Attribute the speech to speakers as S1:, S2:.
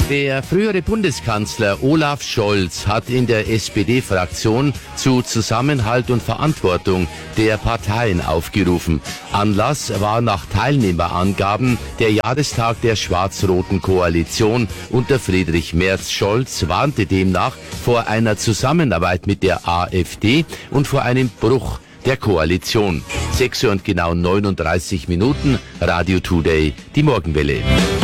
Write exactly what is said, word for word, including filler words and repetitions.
S1: Der frühere Bundeskanzler Olaf Scholz hat in der S P D-Fraktion zu Zusammenhalt und Verantwortung der Parteien aufgerufen. Anlass war nach Teilnehmerangaben der Jahrestag der schwarz-roten Koalition unter Friedrich Merz. Scholz warnte demnach vor einer Zusammenarbeit mit der AfD und vor einem Bruch der Koalition. sechs Uhr und genau neununddreißig Minuten, Radio Today, die Morgenwelle.